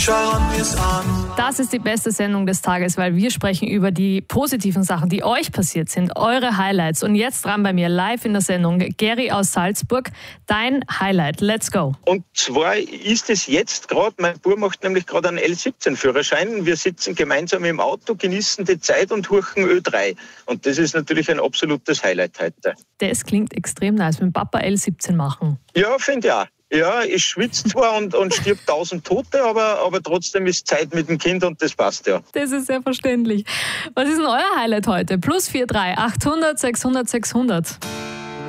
Schauen wir's an. Das ist die beste Sendung des Tages, weil wir sprechen über die positiven Sachen, die euch passiert sind, eure Highlights. Und jetzt dran bei mir live in der Sendung Gary aus Salzburg. Dein Highlight, let's go. Und zwar ist es jetzt gerade, mein Bub macht nämlich gerade einen L17-Führerschein. Wir sitzen gemeinsam im Auto, genießen die Zeit und hurchen Ö3. Und das ist natürlich ein absolutes Highlight heute. Das klingt extrem nice, mit dem Papa L17 machen. Ja, finde ich auch. Ja, ich schwitze zwar und stirb 1000 Tote, aber trotzdem ist Zeit mit dem Kind und das passt ja. Das ist sehr verständlich. Was ist denn euer Highlight heute? +43 800 600 600.